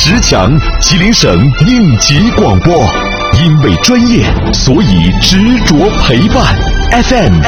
10强，吉林省应急广播。因为专业，所以执着陪伴。FM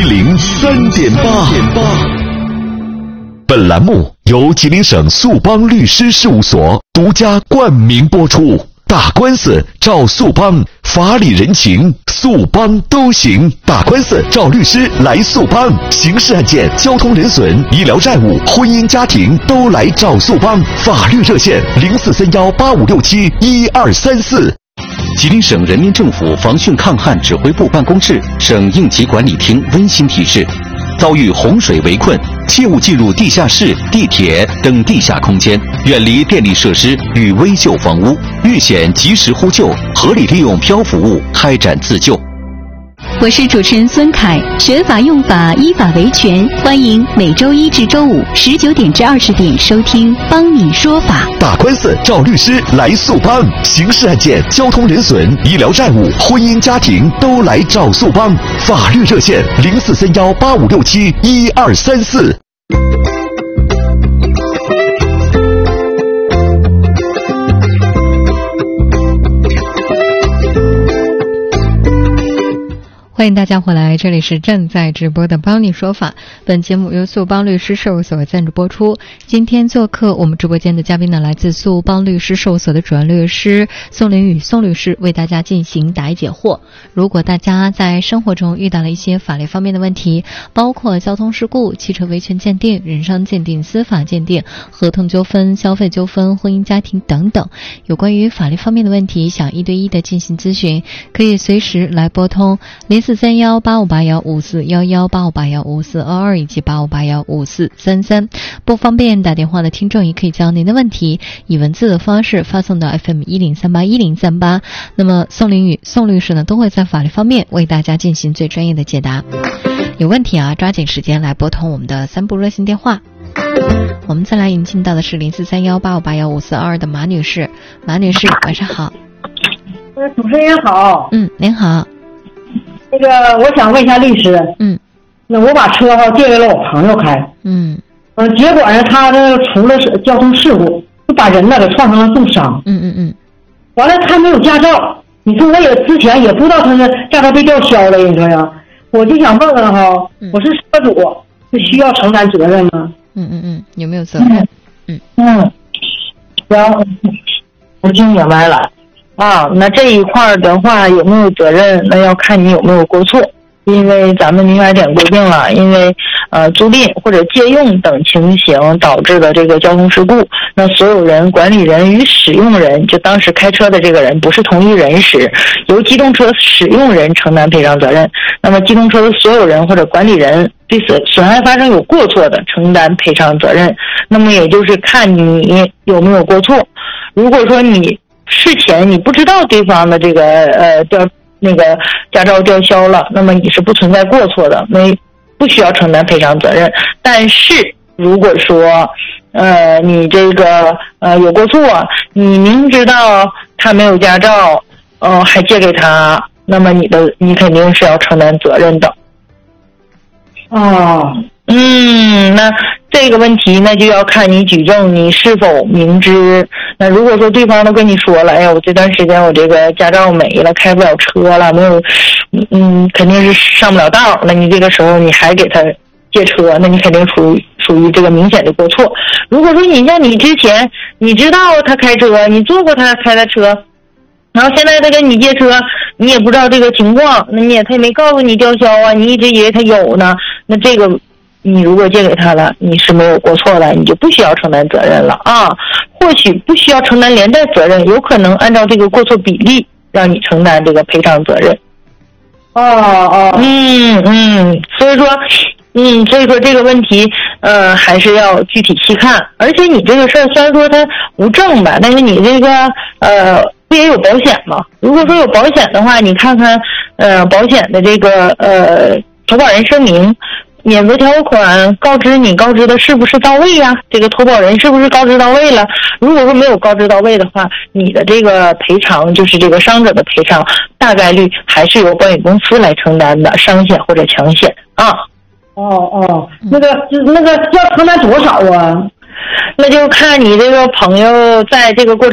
103.8。本栏目由吉林省速邦律师事务所独家冠名播出。打官司找速邦，法理人情速邦都行。打官司找律师来速邦，刑事案件、交通人损、医疗债务、婚姻家庭都来找速邦。法律热线043185671234。吉林省人民政府防汛抗旱指挥部办公室、省应急管理厅温馨提示：遭遇洪水围困，切勿进入地下室、地铁等地下空间，远离电力设施与危旧房屋，遇险及时呼救，合理利用漂浮物开展自救。 我是主持人孙凯，学法用法，依法维权，欢迎每周一至周五19点至20点收听帮你说法。 打官司找律师来速邦，刑事案件、交通人损、医疗债务、婚姻家庭都来找速邦。法律热线043185671234。 欢迎大家回来，这里是正在直播的帮你说法。本节目由速邦律师事务所赞助播出。今天做客我们直播间的嘉宾呢，来自速邦律师事务所的主任律师宋林宇宋律师，为大家进行答疑解惑。如果大家在生活中遇到了一些法律方面的问题，包括交通事故、汽车维权鉴定、人身鉴定、司法鉴定、合同纠纷、消费纠纷、婚姻家庭等等，有关于法律方面的问题，想1对1的进行咨询，可以随时来拨通04318581541185815422以及85815433。不方便打电话的听众，也可以将您的问题以文字的方式发送到 FM 10381038。那么宋林宇宋律师呢，都会在法律方面为大家进行最专业的解答。有问题抓紧时间来拨通我们的3部热线电话。我们再来引进到的是043185815422的马女士。马女士，晚上好。 主持人好。 您好。 那个，我想问一下律师。那我把车借给了我朋友开。结果呢，他这出了交通事故，就把人给撞成了重伤。完了，他没有驾照。你说我也之前也不知道他的驾照被吊销了，你说呀？我就想问问我是车主，是需要承担责任吗？ 有没有责任？ 然后我听明白了。那这一块的话有没有责任，那要看你有没有过错。因为咱们民法典规定了，因为租赁或者借用等情形导致的这个交通事故，那所有人、管理人与使用人，就当时开车的这个人不是同一人时，由机动车使用人承担赔偿责任。那么机动车的所有人或者管理人对损害发生有过错的，承担赔偿责任。那么也就是看你有没有过错。如果说你事前你不知道对方的这个那个驾照吊销了，那么你是不存在过错的，不需要承担赔偿责任。但是如果说你这个有过错，你明知道他没有驾照，还借给他，那么你肯定是要承担责任的。那这个问题那就要看你举证你是否明知。那如果说对方都跟你说了，哎呀，我这段时间我这个驾照没了，开不了车了，没有肯定是上不了道，那你这个时候你还给他借车，那你肯定属于这个明显的过错。如果说你像你之前你知道他开车，你坐过他开的车，然后现在他跟你借车，你也不知道这个情况，那他也没告诉你吊销你一直以为他有呢，那这个你如果借给他了，你是没有过错的，你就不需要承担责任了或许不需要承担连带责任，有可能按照这个过错比例让你承担这个赔偿责任。所以说这个问题还是要具体细看。而且你这个事儿虽然说它无证吧，但是你这个不也有保险吗？如果说有保险的话，你看看保险的这个投保人声明免责条款告知的是不是到位呀？这个投保人是不是告知到位了？如果说没有告知到位的话，你的这个赔偿就是这个伤者的赔偿，大概率还是由保险公司来承担的，伤险或者强险那个要承担多少啊？那就看你这个朋友在这个过程